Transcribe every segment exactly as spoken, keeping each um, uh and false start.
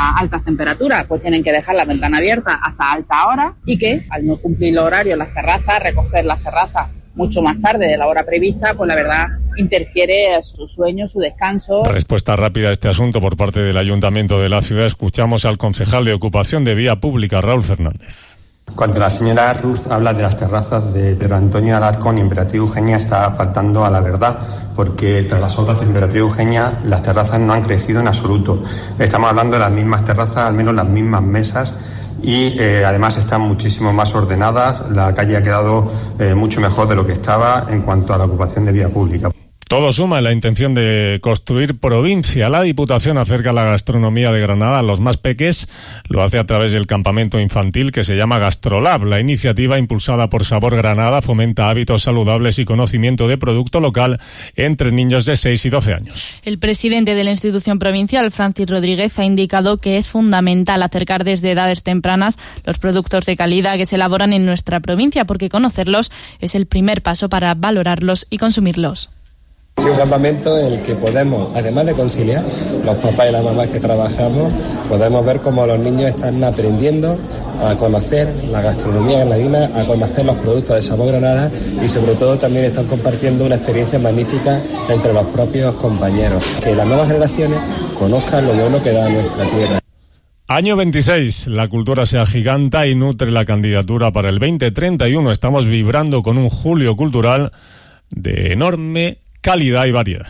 a altas temperaturas, pues tienen que dejar la ventana abierta hasta alta hora y que al no cumplir los horarios las terrazas, recoger las terrazas mucho más tarde de la hora prevista, pues la verdad interfiere a su sueño, su descanso. Respuesta rápida a este asunto por parte del Ayuntamiento de la ciudad. Escuchamos al concejal de Ocupación de Vía Pública, Raúl Fernández. Cuando la señora Ruz habla de las terrazas de Pedro Antonio Alarcón y Emperatriz Eugenia, está faltando a la verdad, porque tras las obras de Emperatriz Eugenia las terrazas no han crecido en absoluto. Estamos hablando de las mismas terrazas, al menos las mismas mesas, y eh, además están muchísimo más ordenadas. La calle ha quedado eh, mucho mejor de lo que estaba en cuanto a la ocupación de vía pública. Todo suma en la intención de construir provincia. La Diputación acerca la gastronomía de Granada a los más peques. Lo hace a través del campamento infantil que se llama Gastrolab. La iniciativa, impulsada por Sabor Granada, fomenta hábitos saludables y conocimiento de producto local entre niños de seis y doce años. El presidente de la institución provincial, Francis Rodríguez, ha indicado que es fundamental acercar desde edades tempranas los productos de calidad que se elaboran en nuestra provincia, porque conocerlos es el primer paso para valorarlos y consumirlos. Es un campamento en el que podemos, además de conciliar, los papás y las mamás que trabajamos, podemos ver cómo los niños están aprendiendo a conocer la gastronomía granadina, a conocer los productos de Sabor Granada y sobre todo también están compartiendo una experiencia magnífica entre los propios compañeros. Que las nuevas generaciones conozcan lo bueno que da nuestra tierra. Año veintiséis, la cultura se agiganta y nutre la candidatura para el veinte treinta y uno. Estamos vibrando con un julio cultural de enorme calidad y variedad.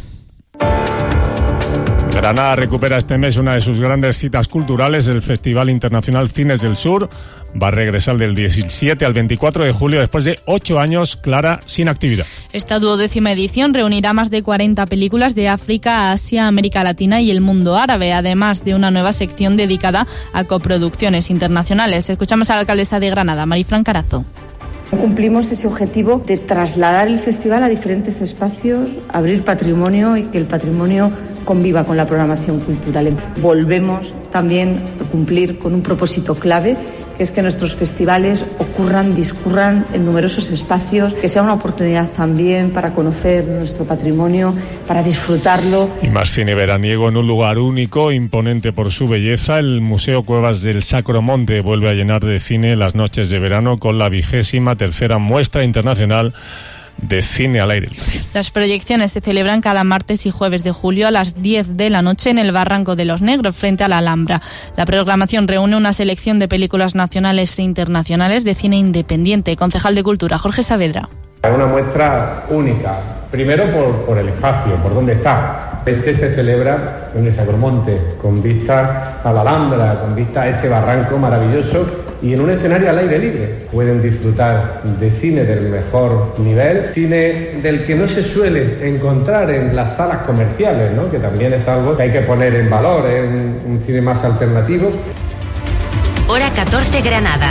Granada recupera este mes una de sus grandes citas culturales, el Festival Internacional Cines del Sur. Va a regresar del diecisiete al veinticuatro de julio después de ocho años, Clara, sin actividad. Esta duodécima edición reunirá más de cuarenta películas de África, Asia, América Latina y el mundo árabe, además de una nueva sección dedicada a coproducciones internacionales. Escuchamos a la alcaldesa de Granada, Marifran Carazo. Cumplimos ese objetivo de trasladar el festival a diferentes espacios, abrir patrimonio y que el patrimonio conviva con la programación cultural. Volvemos también a cumplir con un propósito clave, que es que nuestros festivales ocurran, discurran en numerosos espacios, que sea una oportunidad también para conocer nuestro patrimonio, para disfrutarlo. Y más cine veraniego en un lugar único, imponente por su belleza. El Museo Cuevas del Sacromonte vuelve a llenar de cine las noches de verano con la vigésima tercera muestra internacional de cine al aire libre. Las proyecciones se celebran cada martes y jueves de julio a las diez de la noche en el Barranco de los Negros, frente a la Alhambra. La programación reúne una selección de películas nacionales e internacionales de cine independiente. Concejal de Cultura, Jorge Saavedra. Es una muestra única, primero por, por el espacio, por dónde está. Este se celebra en el Sacromonte, con vista a la Alhambra, con vista a ese barranco maravilloso y en un escenario al aire libre. Pueden disfrutar de cine del mejor nivel, cine del que no se suele encontrar en las salas comerciales, ¿no? Que también es algo que hay que poner en valor, es un, un cine más alternativo. Hora catorce, Granada.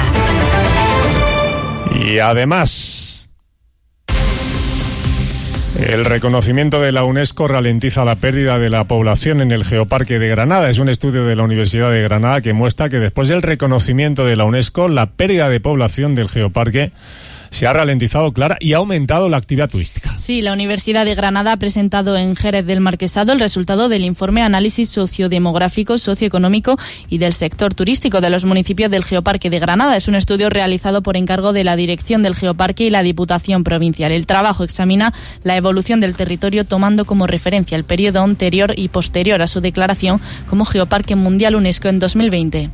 Y además, el reconocimiento de la UNESCO ralentiza la pérdida de la población en el Geoparque de Granada. Es un estudio de la Universidad de Granada que muestra que después del reconocimiento de la UNESCO, la pérdida de población del Geoparque se ha ralentizado, Clara, y ha aumentado la actividad turística. Sí, la Universidad de Granada ha presentado en Jerez del Marquesado el resultado del informe Análisis Sociodemográfico, Socioeconómico y del Sector Turístico de los municipios del Geoparque de Granada. Es un estudio realizado por encargo de la Dirección del Geoparque y la Diputación Provincial. El trabajo examina la evolución del territorio tomando como referencia el periodo anterior y posterior a su declaración como Geoparque Mundial UNESCO en dos mil veinte.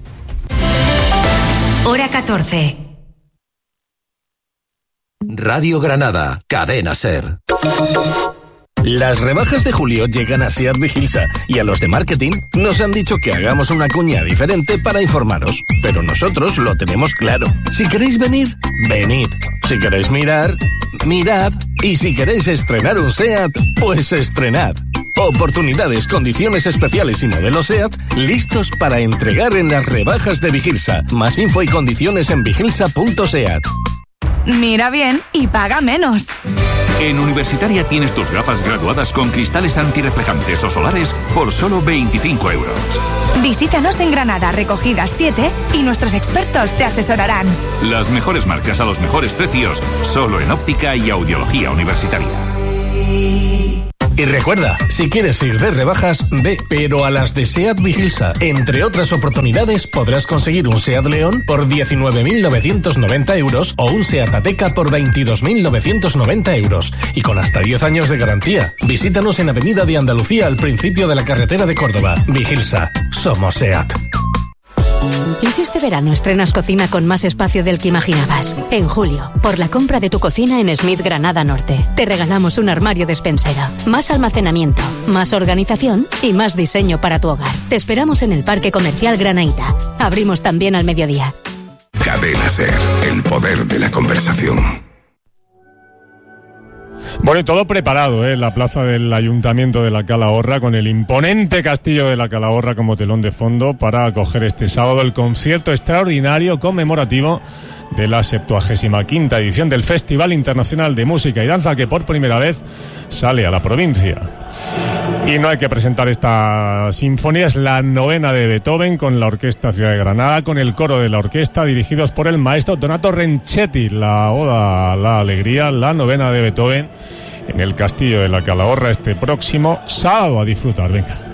Hora catorce. Radio Granada, Cadena SER. Las rebajas de julio llegan a SEAT Vigilsa y a los de marketing nos han dicho que hagamos una cuña diferente para informaros, pero nosotros lo tenemos claro. Si queréis venir, venid. Si queréis mirar, mirad. Y si queréis estrenar un SEAT, pues estrenad. Oportunidades, condiciones especiales y modelos SEAT listos para entregar en las rebajas de Vigilsa. Más info y condiciones en vigilsa punto seat. Mira bien y paga menos. En Universitaria tienes tus gafas graduadas con cristales antirreflejantes o solares por solo veinticinco euros. Visítanos en Granada, Recogidas siete, y nuestros expertos te asesorarán. Las mejores marcas a los mejores precios, solo en óptica y audiología universitaria. Y recuerda, si quieres ir de rebajas, ve, pero a las de SEAT Vigilsa. Entre otras oportunidades, podrás conseguir un SEAT León por diecinueve mil novecientos noventa euros o un SEAT Ateca por veintidós mil novecientos noventa euros. Y con hasta diez años de garantía. Visítanos en Avenida de Andalucía, al principio de la carretera de Córdoba. Vigilsa. Somos SEAT. ¿Y si este verano estrenas cocina con más espacio del que imaginabas? En julio, por la compra de tu cocina en Smith Granada Norte, te regalamos un armario despensero, más almacenamiento, más organización y más diseño para tu hogar. Te esperamos en el Parque Comercial Granaíta. Abrimos también al mediodía. Cadena SER, el poder de la conversación. Bueno, y todo preparado, ¿eh? La plaza del Ayuntamiento de la Calahorra, con el imponente castillo de la Calahorra como telón de fondo, para acoger este sábado el concierto extraordinario conmemorativo de la septuagésima quinta edición del Festival Internacional de Música y Danza, que por primera vez sale a la provincia. Y no hay que presentar esta sinfonía, es la novena de Beethoven, con la Orquesta Ciudad de Granada, con el coro de la orquesta, dirigidos por el maestro Donato Renchetti. La Oda a la Alegría, la novena de Beethoven, en el Castillo de la Calahorra este próximo sábado. A disfrutar, venga.